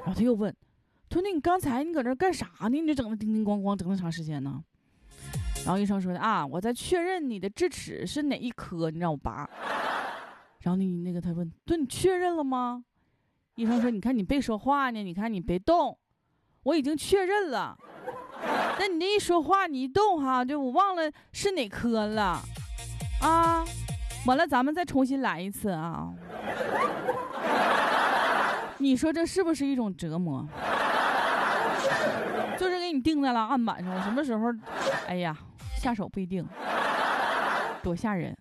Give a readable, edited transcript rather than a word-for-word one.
然后他又问，他说那你刚才你搁这干啥呢？你这整的叮叮咣咣整那长时间呢？然后医生说啊，我在确认你的智齿是哪一颗，你让我拔。然后那个他问，对，你确认了吗？医生说，你看你别说话呢，你看你别动，我已经确认了。但你这一说话，你一动哈，就我忘了是哪颗了啊。完了，咱们再重新来一次啊。你说这是不是一种折磨？就是给你钉在了案板上，什么时候，哎呀，下手不一定，多吓人。